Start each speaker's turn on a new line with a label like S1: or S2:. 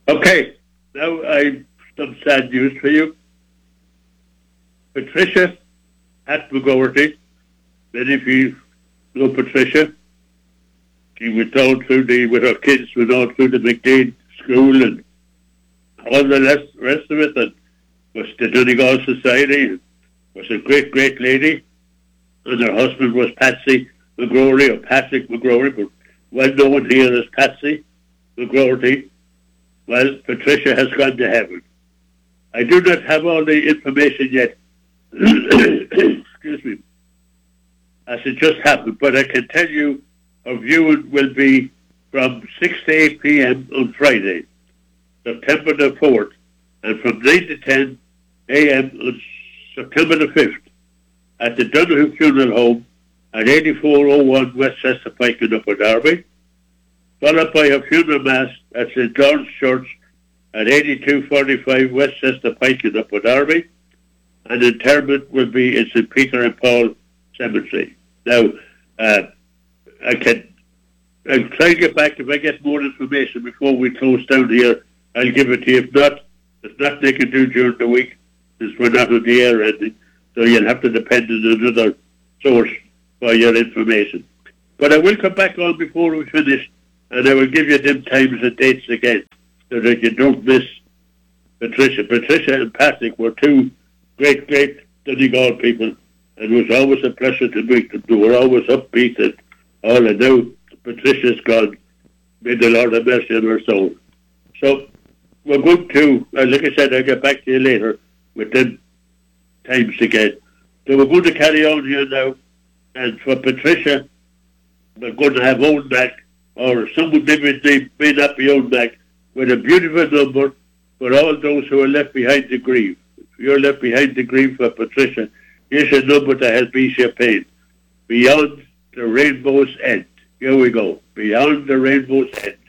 S1: Okay, now I some sad news for you. Patricia at McGowerty, many of you know Patricia. She went all through with her kids, went all through the McDade school and all the rest of it, and was the Donegal Society, and was a great, great lady. And her husband was Patsy McGrory, or Patrick McGrory, but well known here as Patsy McGrory. Well, Patricia has gone to heaven. I do not have all the information yet. Excuse me. As it just happened, but I can tell you our viewing will be from 6 to 8 p.m. on Friday, September the 4th, and from 9 to 10 a.m. on September the 5th at the Donoghue Funeral Home at 8401 Westchester Pike in Upper Darby, followed by a funeral mass at St. John's Church at 8245 Westchester Pike in Upper Darby, and interment will be in St. Peter and Paul Cemetery. Now, I'll try to get back. If I get more information before we close down here, I'll give it to you. If not, there's nothing they can do during the week, since we're not on the air or anything. So you'll have to depend on another source for your information. But I will come back on before we finish, and I will give you them times and dates again, so that you don't miss Patricia. Patricia and Patrick were two great, great Donegal people, and it was always a pleasure to meet them. They were always upbeat and all. And now Patricia's gone. May the Lord have mercy on her soul. So we're going to, like I said, I'll get back to you later with them times again. So we're going to carry on here now. And for Patricia, we're going to have Owen back, or someone maybe may not be Owen back, with a beautiful number for all those who are left behind to grieve. If you're left behind to grieve for Patricia, here's a number to help ease your pain. Beyond the Rainbow's End. Here we go. Beyond the Rainbow's End.